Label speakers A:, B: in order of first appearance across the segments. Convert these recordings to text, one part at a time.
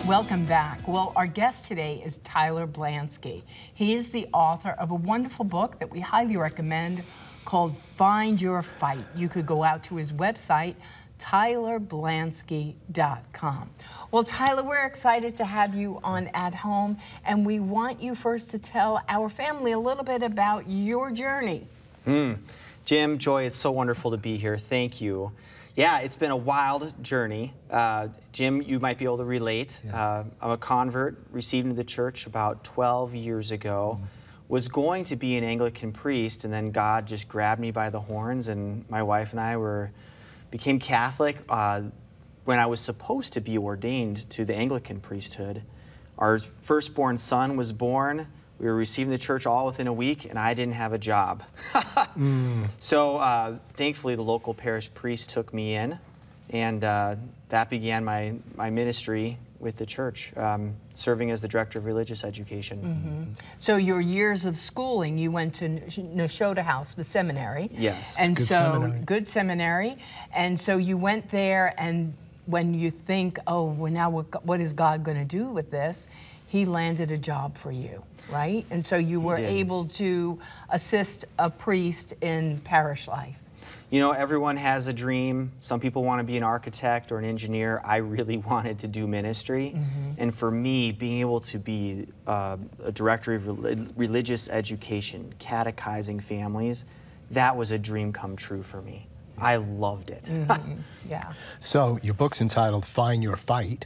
A: Welcome back. Well, our guest today is Tyler Blansky. He is the author of a wonderful book that we highly recommend called Find Your Fight. You could go out to his website, tylerblansky.com. Well, Tyler, we're excited to have you on At Home, and we want you first to tell our family a little bit about your journey.
B: Jim, Joy, it's so wonderful to be here. Thank you. Yeah, it's been a wild journey. Jim, you might be able to relate.
C: Yeah.
B: I'm a convert, received into the church about 12 years ago. Was going to be an Anglican priest, and then God just grabbed me by the horns, and my wife and I became Catholic when I was supposed to be ordained to the Anglican priesthood. Our firstborn son was born. We were receiving the church all within a week, and I didn't have a job. So thankfully, the local parish priest took me in, and that began my ministry with the church, serving as the director of religious education.
A: So your years of schooling, you went to Nashotah House, the seminary.
B: Yes.
A: And
C: Good
A: so,
C: seminary.
A: good seminary. And so you went there, and when you think, oh, well, now what is God going to do with this? He landed a job for you, right? And so you were able to assist a priest in parish life.
B: You know, everyone has a dream. Some people want to be an architect or an engineer. I really wanted to do ministry. And for me, being able to be a director of religious education, catechizing families, that was a dream come true for me. I loved it.
A: Yeah.
C: So your book's entitled Find Your Fight.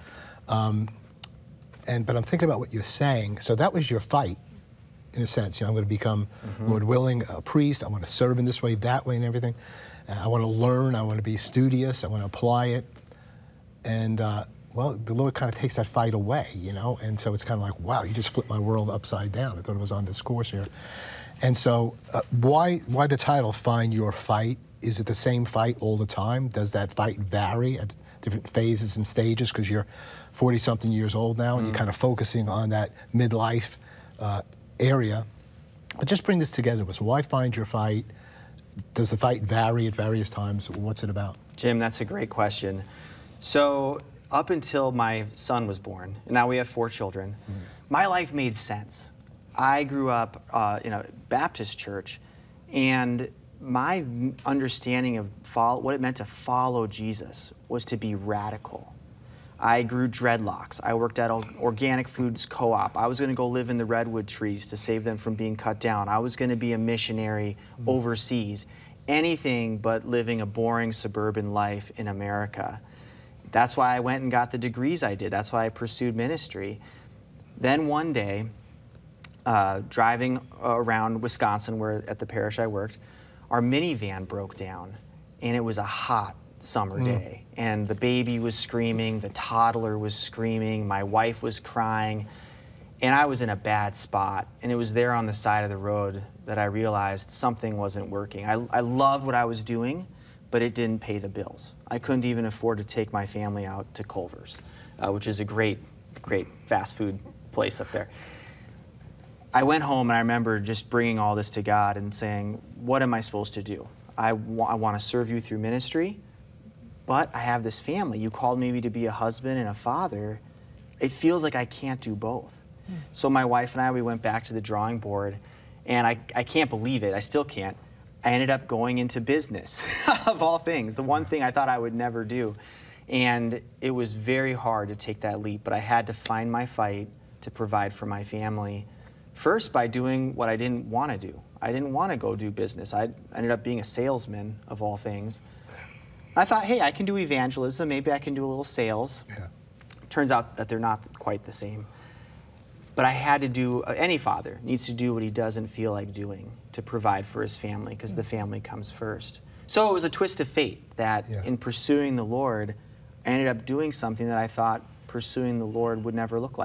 C: But I'm thinking about what you're saying. So that was your fight, in a sense. You know, I'm going to become, Lord willing, a priest. I want to serve in this way, that way, and everything. I want to learn. I want to be studious. I want to apply it. And, well, the Lord kind of takes that fight away, you know? And so it's kind of like, wow, you just flipped my world upside down. I thought it was on this course here. And so why the title, Find Your Fight? Is it the same fight all the time? Does that fight vary at different phases and stages? Because you're 40-something years old now, and you're kind of focusing on that midlife area. But just bring this together with us. Why Find Your Fight? Does the fight vary at various times? What's it about?
B: Jim, that's a great question. So up until my son was born, and now we have 4 children, my life made sense. I grew up in a Baptist church, and my understanding of what it meant to follow Jesus was to be radical. I grew dreadlocks. I worked at an organic foods co-op. I was going to go live in the redwood trees to save them from being cut down. I was going to be a missionary overseas. Anything but living a boring suburban life in America. That's why I went and got the degrees I did. That's why I pursued ministry. Then one day, driving around Wisconsin, where at the parish I worked, our minivan broke down, and it was a hot summer day. And the baby was screaming, the toddler was screaming, my wife was crying, and I was in a bad spot. And it was there on the side of the road that I realized something wasn't working. I loved what I was doing, but it didn't pay the bills. I couldn't even afford to take my family out to Culver's, which is a great fast food place up there. I went home, and I remember just bringing all this to God and saying, what am I supposed to do? I want to serve you through ministry, but I have this family. You called me to be a husband and a father. It feels like I can't do both. So my wife and I, we went back to the drawing board, and I can't believe it. I still can't. I ended up going into business, of all things, the one thing I thought I would never do. And it was very hard to take that leap, but I had to find my fight to provide for my family. First, by doing what I didn't want to do. I didn't want to go do business. I ended up being a salesman, of all things. I thought, hey, I can do evangelism. Maybe I can do a little sales.
C: Yeah.
B: Turns out that they're not quite the same. But I had to do, any father needs to do what he doesn't feel like doing to provide for his family, because the family comes first. So it was a twist of fate that in pursuing the Lord, I ended up doing something that I thought pursuing the Lord would never look like.